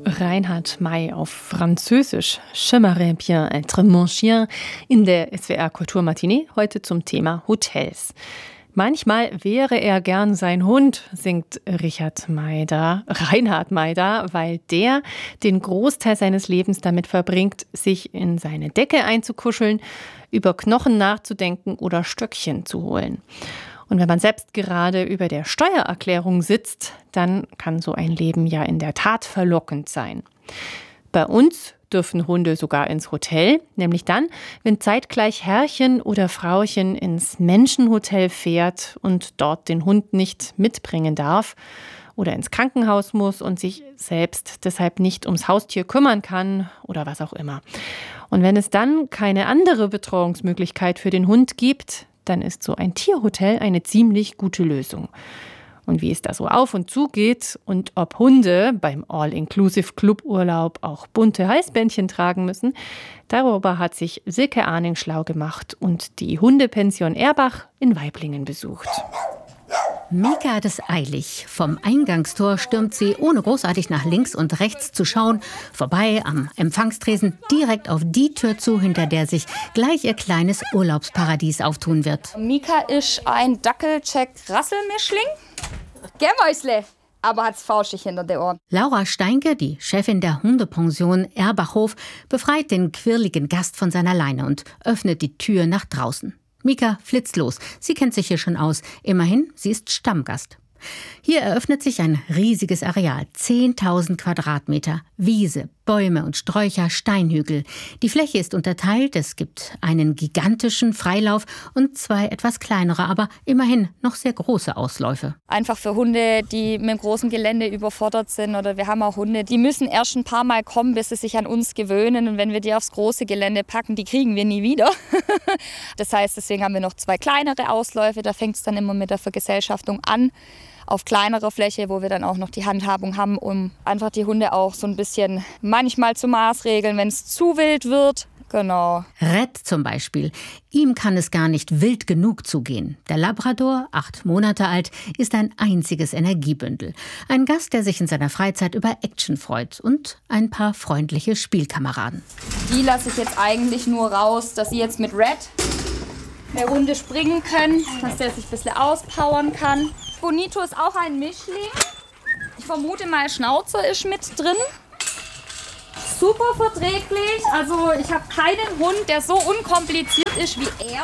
Reinhard May auf Französisch. J'aimerais bien être mon chien in der SWR Kulturmatinee, heute zum Thema Hotels. Manchmal wäre er gern sein Hund, singt Reinhard May da, weil der den Großteil seines Lebens damit verbringt, sich in seine Decke einzukuscheln, über Knochen nachzudenken oder Stöckchen zu holen. Und wenn man selbst gerade über der Steuererklärung sitzt, dann kann so ein Leben ja in der Tat verlockend sein. Bei uns dürfen Hunde sogar ins Hotel, nämlich dann, wenn zeitgleich Herrchen oder Frauchen ins Menschenhotel fährt und dort den Hund nicht mitbringen darf oder ins Krankenhaus muss und sich selbst deshalb nicht ums Haustier kümmern kann oder was auch immer. Und wenn es dann keine andere Betreuungsmöglichkeit für den Hund gibt, dann ist so ein Tierhotel eine ziemlich gute Lösung. Und wie es da so auf und zu geht und ob Hunde beim All-Inclusive-Club-Urlaub auch bunte Halsbändchen tragen müssen, darüber hat sich Silke Arning schlau gemacht und die Hundepension Erbach in Waiblingen besucht. Mika hat es eilig. Vom Eingangstor stürmt sie, ohne großartig nach links und rechts zu schauen, vorbei am Empfangstresen, direkt auf die Tür zu, hinter der sich gleich ihr kleines Urlaubsparadies auftun wird. Mika ist ein Dackel-Check-Rassel-Mischling. Gell, Mäusle? Aber hat's fauschig hinter den Ohren. Laura Steinke, die Chefin der Hundepension Erbachhof, befreit den quirligen Gast von seiner Leine und öffnet die Tür nach draußen. Mika flitzt los. Sie kennt sich hier schon aus. Immerhin, sie ist Stammgast. Hier eröffnet sich ein riesiges Areal, 10.000 Quadratmeter, Wiese, Bäume und Sträucher, Steinhügel. Die Fläche ist unterteilt, es gibt einen gigantischen Freilauf und zwei etwas kleinere, aber immerhin noch sehr große Ausläufe. Einfach für Hunde, die mit dem großen Gelände überfordert sind, oder wir haben auch Hunde, die müssen erst ein paar Mal kommen, bis sie sich an uns gewöhnen, und wenn wir die aufs große Gelände packen, die kriegen wir nie wieder. Das heißt, deswegen haben wir noch zwei kleinere Ausläufe, da fängt es dann immer mit der Vergesellschaftung an. Auf kleinerer Fläche, wo wir dann auch noch die Handhabung haben, um einfach die Hunde auch so ein bisschen manchmal zu maßregeln, wenn es zu wild wird. Genau. Red zum Beispiel. Ihm kann es gar nicht wild genug zugehen. Der Labrador, 8 Monate alt, ist ein einziges Energiebündel. Ein Gast, der sich in seiner Freizeit über Action freut und ein paar freundliche Spielkameraden. Die lasse ich jetzt eigentlich nur raus, dass sie jetzt mit Red eine Runde springen können, dass der sich ein bisschen auspowern kann. Bonito ist auch ein Mischling. Ich vermute mal, Schnauzer ist mit drin. Super verträglich. Also ich habe keinen Hund, der so unkompliziert ist wie er.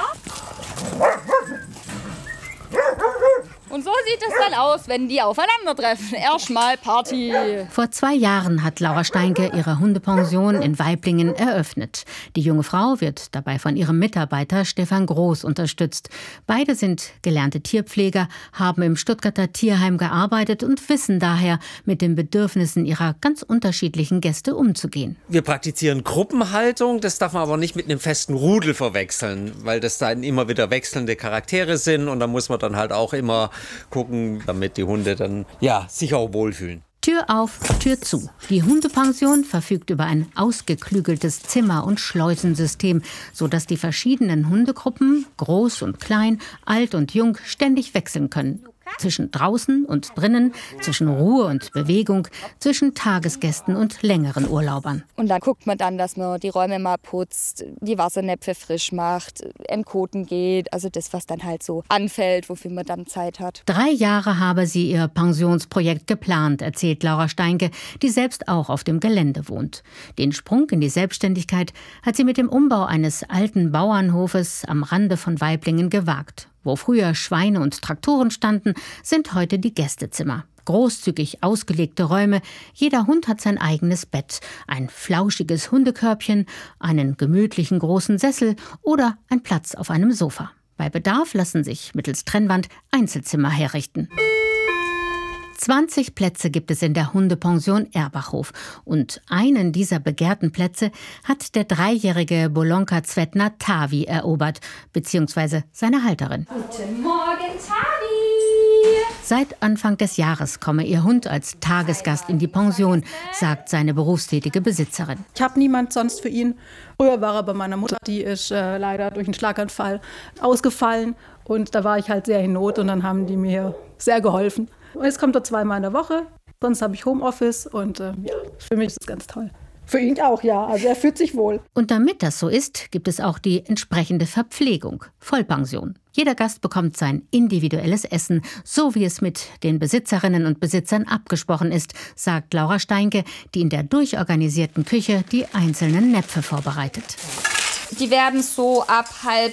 Und so sieht es dann aus, wenn die aufeinandertreffen. Erstmal Party. Vor 2 Jahren hat Laura Steinke ihre Hundepension in Waiblingen eröffnet. Die junge Frau wird dabei von ihrem Mitarbeiter Stefan Groß unterstützt. Beide sind gelernte Tierpfleger, haben im Stuttgarter Tierheim gearbeitet und wissen daher, mit den Bedürfnissen ihrer ganz unterschiedlichen Gäste umzugehen. Wir praktizieren Gruppenhaltung, das darf man aber nicht mit einem festen Rudel verwechseln, weil das dann immer wieder wechselnde Charaktere sind, und da muss man dann halt auch immer gucken, damit die Hunde dann sich auch wohlfühlen. Tür auf, Tür zu. Die Hundepension verfügt über ein ausgeklügeltes Zimmer- und Schleusensystem, sodass die verschiedenen Hundegruppen, groß und klein, alt und jung, ständig wechseln können. Zwischen draußen und drinnen, zwischen Ruhe und Bewegung, zwischen Tagesgästen und längeren Urlaubern. Und dann guckt man dann, dass man die Räume mal putzt, die Wassernäpfe frisch macht, entkoten geht. Also das, was dann halt so anfällt, wofür man dann Zeit hat. 3 Jahre habe sie ihr Pensionsprojekt geplant, erzählt Laura Steinke, die selbst auch auf dem Gelände wohnt. Den Sprung in die Selbstständigkeit hat sie mit dem Umbau eines alten Bauernhofes am Rande von Waiblingen gewagt. Wo früher Schweine und Traktoren standen, sind heute die Gästezimmer. Großzügig ausgelegte Räume, jeder Hund hat sein eigenes Bett, ein flauschiges Hundekörbchen, einen gemütlichen großen Sessel oder ein Platz auf einem Sofa. Bei Bedarf lassen sich mittels Trennwand Einzelzimmer herrichten. 20 Plätze gibt es in der Hundepension Erbachhof. Und einen dieser begehrten Plätze hat der 3-jährige Bolonka Cvetna Tavi erobert, beziehungsweise seine Halterin. Guten Morgen, Tavi! Seit Anfang des Jahres komme ihr Hund als Tagesgast in die Pension, sagt seine berufstätige Besitzerin. Ich habe niemand sonst für ihn. Früher war er bei meiner Mutter, die ist leider durch einen Schlaganfall ausgefallen. Und da war ich halt sehr in Not und dann haben die mir sehr geholfen. Und jetzt kommt er 2-mal in der Woche. Sonst habe ich Homeoffice und für mich ist es ganz toll. Für ihn auch, ja. Also er fühlt sich wohl. Und damit das so ist, gibt es auch die entsprechende Verpflegung, Vollpension. Jeder Gast bekommt sein individuelles Essen, so wie es mit den Besitzerinnen und Besitzern abgesprochen ist, sagt Laura Steinke, die in der durchorganisierten Küche die einzelnen Näpfe vorbereitet. Die werden so ab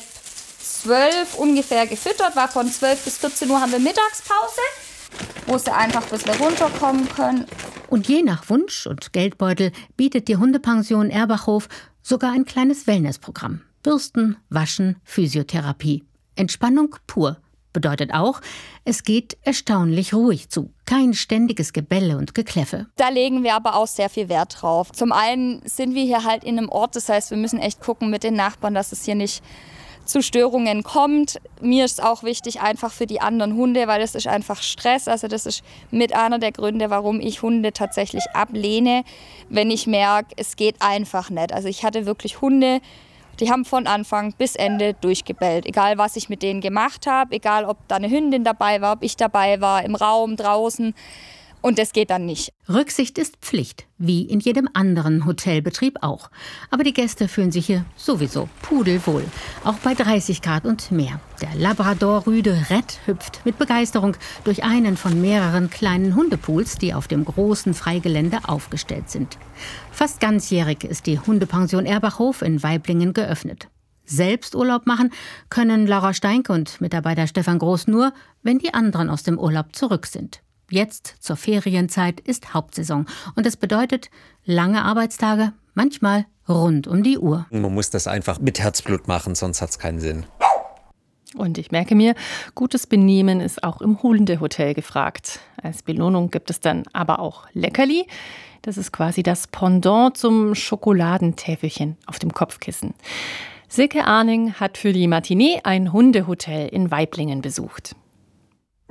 11:30 ungefähr gefüttert, weil von 12 bis 14 Uhr haben wir Mittagspause, wo sie einfach ein bisschen runterkommen können. Und je nach Wunsch und Geldbeutel bietet die Hundepension Erbachhof sogar ein kleines Wellnessprogramm. Bürsten, Waschen, Physiotherapie. Entspannung pur. Bedeutet auch, es geht erstaunlich ruhig zu. Kein ständiges Gebelle und Gekläffe. Da legen wir aber auch sehr viel Wert drauf. Zum einen sind wir hier halt in einem Ort, das heißt, wir müssen echt gucken mit den Nachbarn, dass es hier nicht zu Störungen kommt. Mir ist auch wichtig einfach für die anderen Hunde, weil das ist einfach Stress. Also das ist mit einer der Gründe, warum ich Hunde tatsächlich ablehne, wenn ich merke, es geht einfach nicht. Also ich hatte wirklich Hunde, die haben von Anfang bis Ende durchgebellt. Egal, was ich mit denen gemacht habe, egal, ob da eine Hündin dabei war, ob ich dabei war, im Raum, draußen. Und das geht dann nicht. Rücksicht ist Pflicht, wie in jedem anderen Hotelbetrieb auch. Aber die Gäste fühlen sich hier sowieso pudelwohl, auch bei 30 Grad und mehr. Der Labrador-Rüde Red hüpft mit Begeisterung durch einen von mehreren kleinen Hundepools, die auf dem großen Freigelände aufgestellt sind. Fast ganzjährig ist die Hundepension Erbachhof in Waiblingen geöffnet. Selbst Urlaub machen können Laura Steinke und Mitarbeiter Stefan Groß nur, wenn die anderen aus dem Urlaub zurück sind. Jetzt, zur Ferienzeit, ist Hauptsaison. Und das bedeutet lange Arbeitstage, manchmal rund um die Uhr. Man muss das einfach mit Herzblut machen, sonst hat es keinen Sinn. Und ich merke mir, gutes Benehmen ist auch im Hundehotel gefragt. Als Belohnung gibt es dann aber auch Leckerli. Das ist quasi das Pendant zum Schokoladentäfelchen auf dem Kopfkissen. Silke Arning hat für die Matinee ein Hundehotel in Waiblingen besucht.